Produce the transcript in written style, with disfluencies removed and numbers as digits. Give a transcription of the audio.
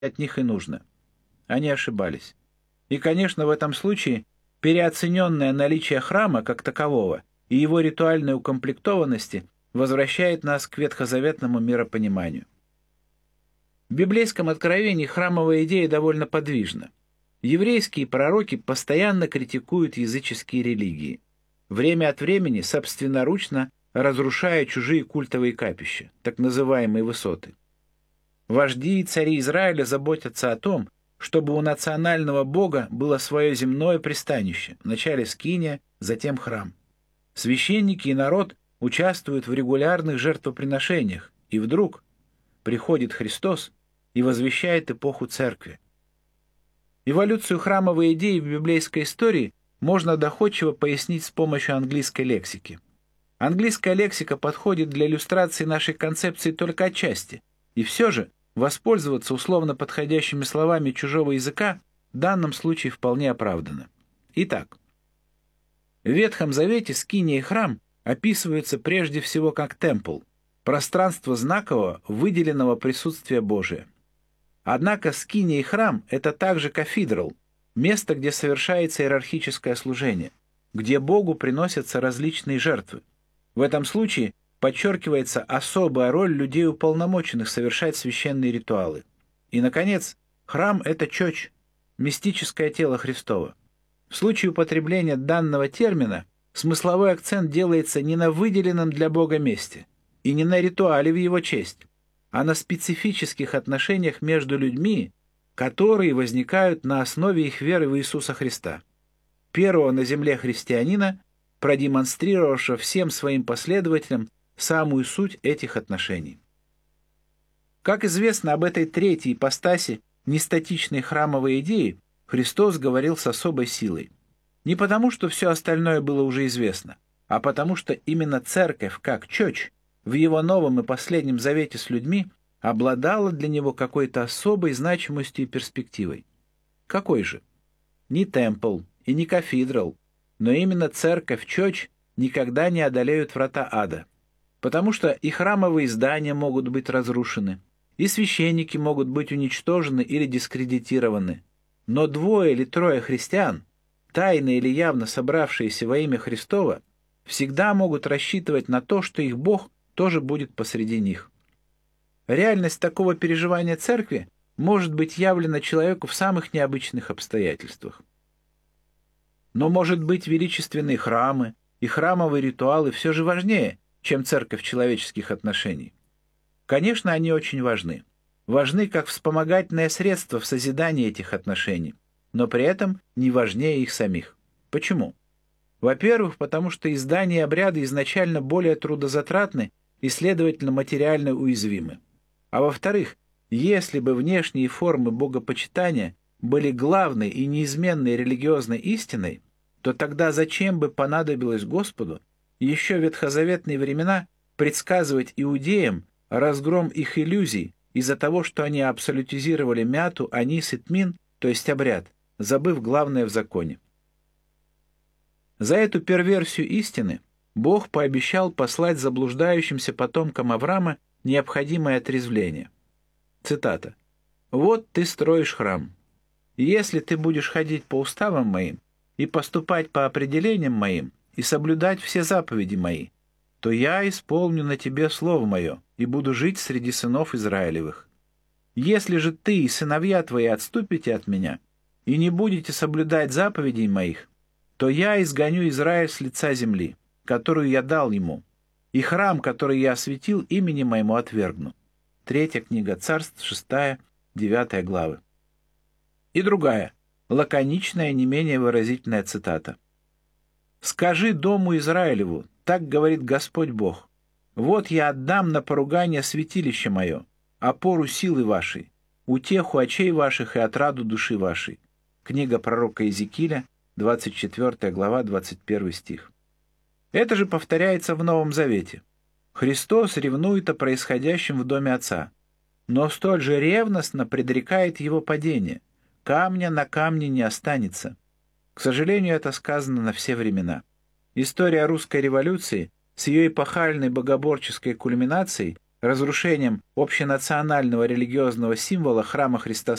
от них и нужно. Они ошибались. И, конечно, в этом случае переоцененное наличие храма как такового и его ритуальной укомплектованности возвращает нас к ветхозаветному миропониманию. В библейском откровении храмовая идея довольно подвижна. Еврейские пророки постоянно критикуют языческие религии, время от времени собственноручно разрушая чужие культовые капища, так называемые высоты. Вожди и цари Израиля заботятся о том, чтобы у национального бога было свое земное пристанище, вначале скиния, затем храм. Священники и народ участвуют в регулярных жертвоприношениях, и вдруг приходит Христос и возвещает эпоху церкви. Эволюцию храмовой идеи в библейской истории можно доходчиво пояснить с помощью английской лексики. Английская лексика подходит для иллюстрации нашей концепции только отчасти, и все же воспользоваться условно подходящими словами чужого языка в данном случае вполне оправдано. Итак, в Ветхом Завете скиния и храм описываются прежде всего как темпл, пространство знакового, выделенного присутствия Божия. Однако скиния и храм — это также кафедрал, место, где совершается иерархическое служение, где Богу приносятся различные жертвы. В этом случае подчеркивается особая роль людей, уполномоченных совершать священные ритуалы. И, наконец, храм — это чоч, мистическое тело Христова. В случае употребления данного термина смысловой акцент делается не на выделенном для Бога месте и не на ритуале в его честь, а на специфических отношениях между людьми, которые возникают на основе их веры в Иисуса Христа, первого на земле христианина, продемонстрировавшего всем своим последователям самую суть этих отношений. Как известно, об этой третьей ипостаси нестатичной храмовой идеи Христос говорил с особой силой. Не потому, что все остальное было уже известно, а потому, что именно церковь, как чоч, в его новом и последнем завете с людьми обладала для него какой-то особой значимостью и перспективой. Какой же? Ни темпл и не кафедрал, но именно церковь чоч никогда не одолеют врата ада, потому что и храмовые здания могут быть разрушены, и священники могут быть уничтожены или дискредитированы, но двое или трое христиан, тайно или явно собравшиеся во имя Христова, всегда могут рассчитывать на то, что их Бог тоже будет посреди них. Реальность такого переживания церкви может быть явлена человеку в самых необычных обстоятельствах. Но, может быть, величественные храмы и храмовые ритуалы все же важнее, чем церковь человеческих отношений. Конечно, они очень важны. Важны как вспомогательное средство в созидании этих отношений, но при этом не важнее их самих. Почему? Во-первых, потому что издания и обряды изначально более трудозатратны и, следовательно, материально уязвимы. А во-вторых, если бы внешние формы богопочитания были главной и неизменной религиозной истиной, то тогда зачем бы понадобилось Господу еще в ветхозаветные времена предсказывать иудеям разгром их иллюзий из-за того, что они абсолютизировали мяту, анис и тмин, то есть обряд, забыв главное в законе. За эту перверсию истины Бог пообещал послать заблуждающимся потомкам Авраама необходимое отрезвление. Цитата. «Вот ты строишь храм. И если ты будешь ходить по уставам моим и поступать по определениям моим и соблюдать все заповеди мои, то я исполню на тебе слово мое и буду жить среди сынов Израилевых. Если же ты и сыновья твои отступите от меня и не будете соблюдать заповедей моих, то я изгоню Израиль с лица земли, которую я дал ему, и храм, который я осветил, имени моему отвергну». 3 книга Царств, 6-9 главы. И другая, лаконичная, не менее выразительная цитата. «Скажи дому Израилеву, так говорит Господь Бог, вот я отдам на поругание святилище мое, опору силы вашей, утеху очей ваших и отраду души вашей». Книга пророка Иезекииля, 24 глава, 21 стих. Это же повторяется в Новом Завете. Христос ревнует о происходящем в доме Отца, но столь же ревностно предрекает его падение. Камня на камне не останется. К сожалению, это сказано на все времена. История русской революции с ее эпохальной богоборческой кульминацией разрушением общенационального религиозного символа храма Христа